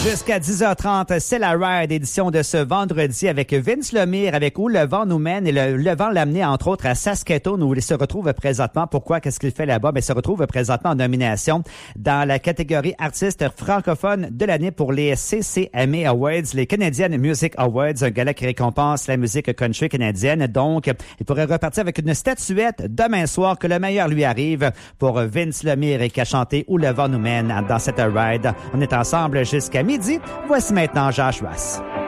Jusqu'à 10h30, c'est la Ride, édition de ce vendredi avec Vince Lemire, avec Où le vent nous mène. Et le vent l'a amené, entre autres, à Saskatoon, où il se retrouve présentement. Pourquoi? Qu'est-ce qu'il fait là-bas? Il se retrouve présentement en nomination dans la catégorie artiste francophone de l'année pour les CCMA Awards, les Canadian Music Awards, un gala qui récompense la musique country canadienne. Donc, il pourrait repartir avec une statuette demain soir, que le meilleur lui arrive pour Vince Lemire et qui a chanté Où le vent nous mène dans cette Ride. On est ensemble jusqu'à midi. Voici maintenant Josh Ross.